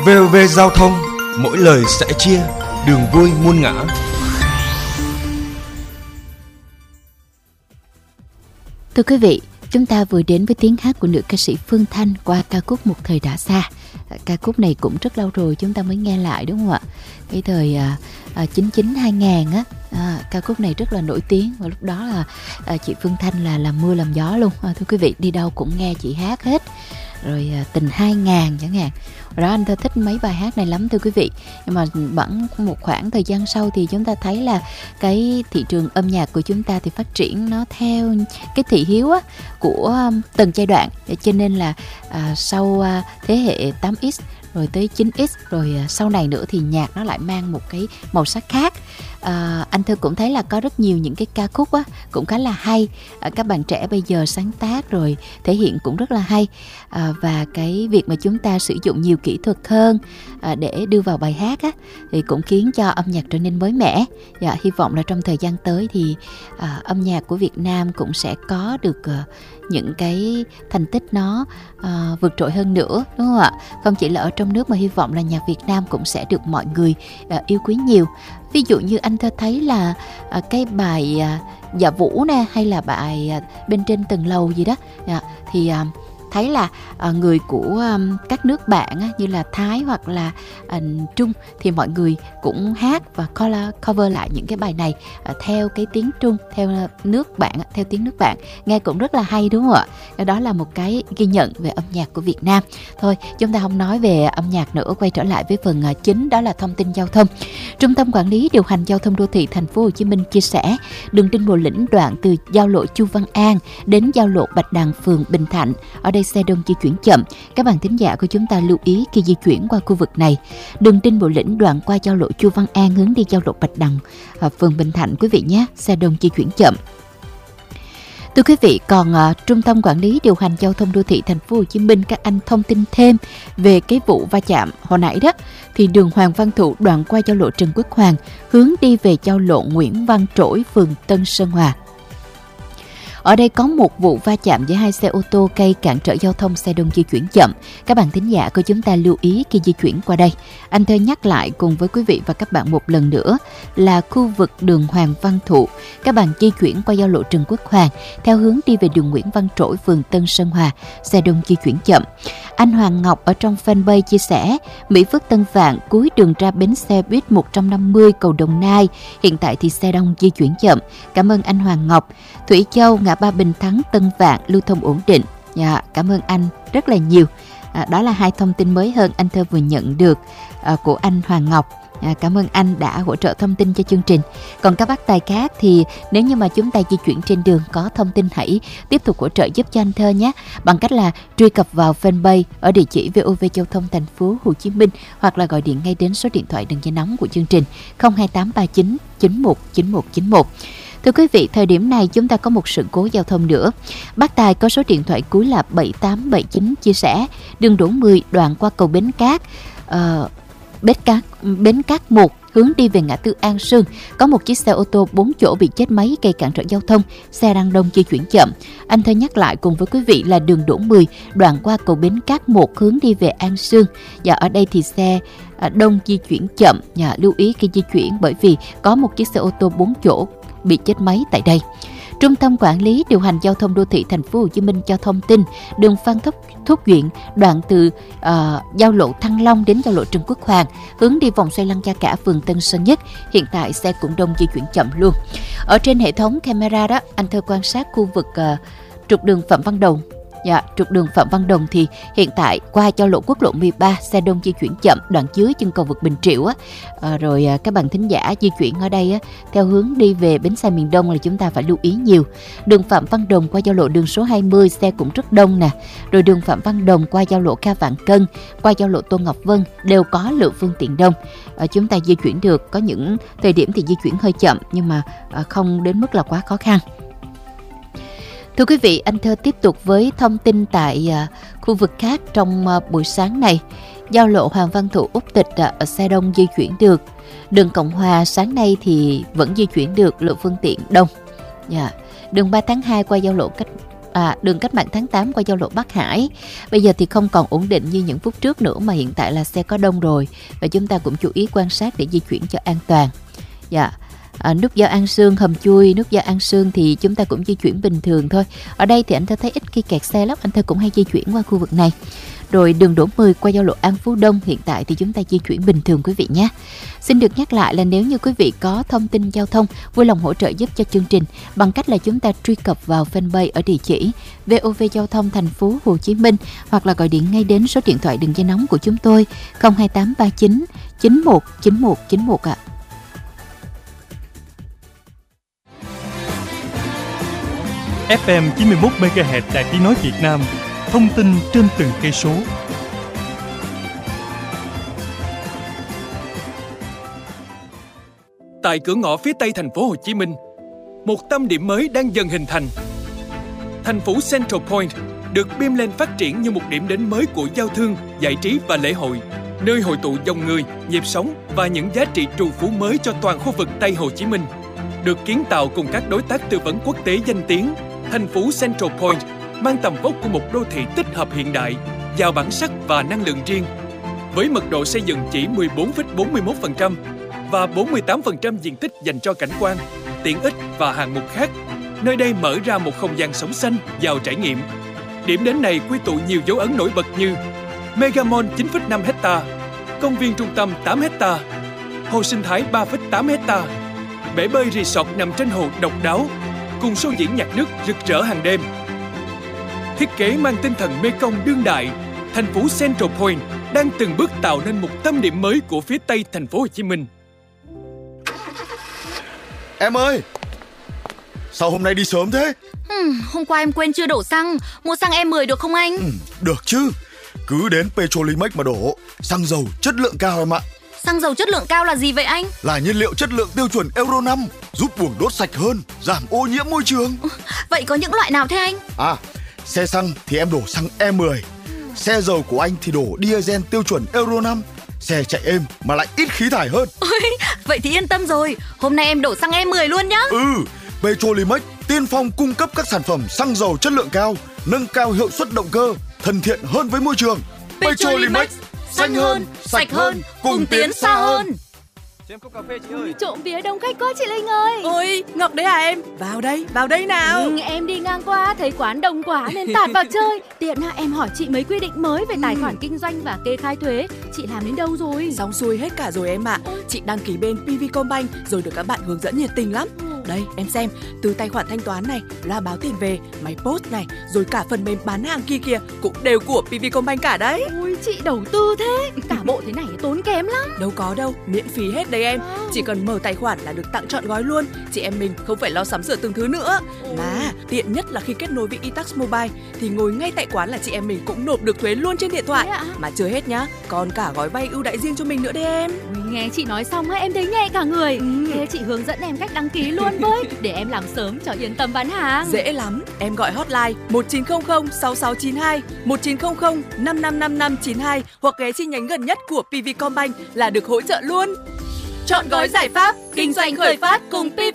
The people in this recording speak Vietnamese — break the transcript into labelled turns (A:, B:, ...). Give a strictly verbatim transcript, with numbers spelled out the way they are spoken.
A: vê o vê Giao thông, mỗi lời sẻ chia, đường vui muôn ngã.
B: Thưa quý vị, chúng ta vừa đến với tiếng hát của nữ ca sĩ Phương Thanh qua ca khúc Một Thời Đã Xa. Ca khúc này cũng rất lâu rồi chúng ta mới nghe lại, đúng không ạ? Cái thời à, à, chín mươi chín hai nghìn á, à, ca khúc này rất là nổi tiếng. Và lúc đó là à, chị Phương Thanh là làm mưa làm gió luôn. À, thưa quý vị, đi đâu cũng nghe chị hát hết. Rồi à, Tình hai nghìn chẳng hạn. Rồi đó, anh thơ thích mấy bài hát này lắm thưa quý vị. Nhưng mà bẵng một khoảng thời gian sau thì chúng ta thấy là cái thị trường âm nhạc của chúng ta thì phát triển nó theo cái thị hiếu á, của um, từng giai đoạn. Cho nên là à, sau à, thế hệ tám x rồi tới chín x rồi à, sau này nữa thì nhạc nó lại mang một cái màu sắc khác. À, anh Thơ cũng thấy là có rất nhiều những cái ca khúc á, cũng khá là hay. À, các bạn trẻ bây giờ sáng tác rồi thể hiện cũng rất là hay. À, và cái việc mà chúng ta sử dụng nhiều kỹ thuật hơn à, để đưa vào bài hát á, thì cũng khiến cho âm nhạc trở nên mới mẻ. Dạ, hy vọng là trong thời gian tới thì à, âm nhạc của Việt Nam cũng sẽ có được à, những cái thành tích nó à, vượt trội hơn nữa, đúng không ạ? Không chỉ là ở trong nước mà hy vọng là nhạc Việt Nam cũng sẽ được mọi người à, yêu quý nhiều. Ví dụ như anh Thơ thấy là à, cái bài à, Dạ Vũ nè, hay là bài à, Bên Trên Từng Lầu gì đó, à, thì à, thấy là à, người của um, các nước bạn á, như là Thái hoặc là à, Trung thì mọi người cũng hát và cover lại những cái bài này à, theo cái tiếng Trung, theo nước bạn, theo tiếng nước bạn, nghe cũng rất là hay, đúng không ạ? Đó là một cái ghi nhận về âm nhạc của Việt Nam. Thôi chúng ta không nói về âm nhạc nữa, quay trở lại với phần à, chính, đó là thông tin giao thông. Trung tâm Quản lý Điều hành Giao thông Đô thị Thành phố Hồ Chí Minh chia sẻ đường Đinh Bộ Lĩnh đoạn từ giao lộ Chu Văn An đến giao lộ Bạch Đằng, phường Bình Thạnh, ở đây xe đông di chuyển chậm. Các bạn thính giả của chúng ta lưu ý khi di chuyển qua khu vực này. Đường Đinh Bộ Lĩnh đoạn qua giao lộ Chu Văn An hướng đi giao lộ Bạch Đằng, ở phường Bình Thạnh, quý vị nhé, xe đông di chuyển chậm. Thưa quý vị, còn uh, Trung tâm Quản lý Điều hành Giao thông Đô thị Thành phố Hồ Chí Minh, các anh thông tin thêm về cái vụ va chạm hồi nãy đó, thì đường Hoàng Văn Thụ đoạn qua giao lộ Trần Quốc Hoàng hướng đi về giao lộ Nguyễn Văn Trỗi, phường Tân Sơn Hòa. Ở đây có một vụ va chạm giữa hai xe ô tô gây cản trở giao thông, xe đông di chuyển chậm. Các bạn thính giả của chúng ta lưu ý khi di chuyển qua đây. Anh Thơ nhắc lại cùng với quý vị và các bạn một lần nữa là khu vực đường Hoàng Văn Thụ. Các bạn di chuyển qua giao lộ Trần Quốc Hoàng theo hướng đi về đường Nguyễn Văn Trỗi, phường Tân Sơn Hòa, xe đông di chuyển chậm. Anh Hoàng Ngọc ở trong fanpage chia sẻ, Mỹ Phước Tân Vạn cuối đường ra bến xe buýt một trăm năm mươi cầu Đồng Nai, hiện tại thì xe đông di chuyển chậm. Cảm ơn anh Hoàng Ngọc. Thủy Châu ngã ba Bình Thắng Tân Vạn lưu thông ổn định. Dạ, cảm ơn anh rất là nhiều. À, đó là hai thông tin mới hơn anh Thơ vừa nhận được à, của anh Hoàng Ngọc. À, cảm ơn anh đã hỗ trợ thông tin cho chương trình. Còn các bác tài khác thì nếu như mà chúng ta di chuyển trên đường có thông tin, hãy tiếp tục hỗ trợ giúp cho anh Thơ nhé, bằng cách là truy cập vào fanpage ở địa chỉ vê o vê Giao thông Thành phố Hồ Chí Minh, hoặc là gọi điện ngay đến số điện thoại đường dây nóng của chương trình không hai tám ba chín chín một chín một chín một. Thưa quý vị, thời điểm này chúng ta có một sự cố giao thông nữa. Bác Tài có số điện thoại cuối là bảy tám bảy chín chia sẻ, đường Đỗ mười đoạn qua cầu Bến Cát, uh, Bến Cát, Bến Cát một hướng đi về ngã tư An Sương, có một chiếc xe ô tô bốn chỗ bị chết máy gây cản trở giao thông, xe đang đông di chuyển chậm. Anh Thơ nhắc lại cùng với quý vị là đường Đỗ mười đoạn qua cầu Bến Cát một hướng đi về An Sương. Và ở đây thì xe đông di chuyển chậm, nhà lưu ý khi di chuyển bởi vì có một chiếc xe ô tô bốn chỗ bị chết máy tại đây. Trung tâm Quản lý Điều hành Giao thông Đô thị Thành phố Hồ Chí Minh cho thông tin đường Phan Thúc Thúc Duyện đoạn từ uh, giao lộ Thăng Long đến giao lộ Trần Quốc Hoàng hướng đi vòng xoay Lăng Cha Cả, phường Tân Sơn Nhất, hiện tại xe cũng đông di chuyển chậm luôn. Ở trên hệ thống camera đó, anh Thơ quan sát khu vực uh, trục đường Phạm Văn Đồng. Dạ, trục đường Phạm Văn Đồng thì hiện tại qua giao lộ quốc lộ mười ba, xe đông di chuyển chậm đoạn dưới chân cầu vượt Bình Triệu á. À, rồi à, các bạn thính giả di chuyển ở đây á, theo hướng đi về bến xe miền Đông là chúng ta phải lưu ý nhiều. Đường Phạm Văn Đồng qua giao lộ đường số hai mươi xe cũng rất đông nè. Rồi đường Phạm Văn Đồng qua giao lộ Kha Vạn Cân, qua giao lộ Tô Ngọc Vân đều có lượng phương tiện đông. À, chúng ta di chuyển được, có những thời điểm thì di chuyển hơi chậm nhưng mà à, không đến mức là quá khó khăn. Thưa quý vị, anh Thơ tiếp tục với thông tin tại uh, khu vực khác trong uh, buổi sáng này. Giao lộ Hoàng Văn Thụ Úc Tịch uh, xe đông di chuyển được. Đường Cộng Hòa sáng nay thì vẫn di chuyển được, lượng phương tiện đông. Yeah. Đường ba tháng hai qua giao lộ cách à, đường Cách mạng tháng tám qua giao lộ Bắc Hải. Bây giờ thì không còn ổn định như những phút trước nữa, mà hiện tại là xe có đông rồi, và chúng ta cũng chú ý quan sát để di chuyển cho an toàn. Dạ. À, nút giao An Sương, Hầm Chui, nút giao An Sương thì chúng ta cũng di chuyển bình thường thôi. Ở đây thì anh Thơ thấy ít khi kẹt xe lắm, anh Thơ cũng hay di chuyển qua khu vực này. Rồi đường Đỗ mười qua giao lộ An Phú Đông, hiện tại thì chúng ta di chuyển bình thường quý vị nhé. Xin được nhắc lại là nếu như quý vị có thông tin giao thông, vui lòng hỗ trợ giúp cho chương trình bằng cách là chúng ta truy cập vào fanpage ở địa chỉ vê o vê Giao thông Thành phố Hồ Chí Minh, hoặc là gọi điện ngay đến số điện thoại đường dây nóng của chúng tôi không hai tám ba chín chín một chín một chín một ạ.
C: ép em chín mươi mốt mê ga héc Đài Tiếng nói Việt Nam, thông tin trên từng cây số.
D: Tại cửa ngõ phía Tây thành phố Hồ Chí Minh, một tâm điểm mới đang dần hình thành. Thành phố Central Point được bim lên phát triển như một điểm đến mới của giao thương, giải trí và lễ hội, nơi hội tụ dòng người, nhịp sống và những giá trị trù phú mới cho toàn khu vực Tây Hồ Chí Minh. Được kiến tạo cùng các đối tác tư vấn quốc tế danh tiếng, thành phố Central Point mang tầm vóc của một đô thị tích hợp hiện đại, giàu bản sắc và năng lượng riêng. Với mật độ xây dựng chỉ mười bốn phẩy bốn mươi mốt phần trăm và bốn mươi tám phần trăm diện tích dành cho cảnh quan, tiện ích và hạng mục khác, nơi đây mở ra một không gian sống xanh, giàu trải nghiệm. Điểm đến này quy tụ nhiều dấu ấn nổi bật như Mega Mall chín phẩy năm hectare, công viên trung tâm tám hectare, hồ sinh thái ba phẩy tám hectare, bể bơi resort nằm trên hồ độc đáo, cùng show diễn nhạc nước rực rỡ hàng đêm. Thiết kế mang tinh thần Mekong đương đại, thành phố Central Point đang từng bước tạo nên một tâm điểm mới của phía Tây thành phố Hồ Chí Minh.
E: Em ơi, sao hôm nay đi sớm thế?
F: Ừ, hôm qua em quên chưa đổ xăng, mua xăng E mười được không anh?
E: Ừ, được chứ, cứ đến Petrolimex mà đổ, xăng dầu chất lượng cao em ạ.
F: Xăng dầu chất lượng cao là gì vậy anh?
E: Là nhiên liệu chất lượng tiêu chuẩn Euro năm, giúp buồng đốt sạch hơn, giảm ô nhiễm môi trường.
F: Vậy có những loại nào thế anh?
E: À, xe xăng thì em đổ xăng E mười, xe dầu của anh thì đổ diesel tiêu chuẩn Euro năm, xe chạy êm mà lại ít khí thải hơn.
F: Ôi, vậy thì yên tâm rồi, hôm nay em đổ xăng E mười luôn nhá.
E: Ừ, Petrolimex tiên phong cung cấp các sản phẩm xăng dầu chất lượng cao, nâng cao hiệu suất động cơ, thân thiện hơn với môi trường.
F: Petrolimex, xanh hơn, sạch hơn, cùng tiến xa hơn.
G: Cho em cốc cà phê chị ơi.
H: Trộm vía đông khách quá chị Linh ơi.
I: Ôi, Ngọc đấy à em? Vào đây, vào đây nào.
H: Ừ, em đi ngang qua thấy quán đông quá nên tạt vào chơi. Tiện ha, em hỏi chị mấy quy định mới về tài khoản kinh doanh và kê khai thuế. Chị làm đến đâu rồi?
I: Xong xuôi hết cả rồi em ạ. À. Chị đăng ký bên Pvcombank rồi được các bạn hướng dẫn nhiệt tình lắm. Đây, em xem, từ tài khoản thanh toán này, loa báo tiền về, máy post này, rồi cả phần mềm bán hàng kia kìa cũng đều của Pvcombank cả đấy.
H: Ui, chị đầu tư thế. Cả bộ thế này tốn kém lắm.
I: Đâu có đâu, miễn phí hết đấy em. Wow. Chỉ cần mở tài khoản là được tặng trọn gói luôn. Chị em mình không phải lo sắm sửa từng thứ nữa. Ôi. Mà tiện nhất là khi kết nối với e-tax mobile thì ngồi ngay tại quán là chị em mình cũng nộp được thuế luôn trên điện thoại. Mà chưa hết nhá, còn cả gói vay ưu đãi riêng cho mình nữa đấy em.
H: Ui, nghe chị nói xong á, em thấy nhẹ cả người. Ừ. Thế chị hướng dẫn em cách đăng ký luôn với, để em làm sớm cho yên tâm bán hàng.
I: Dễ lắm, em gọi hotline một chín không không sáu sáu chín hai, một chín không không năm năm năm năm chín hai hoặc ghé chi nhánh gần nhất của Pvcombank là được hỗ trợ luôn. Chọn gói giải pháp kinh doanh khởi phát cùng Pv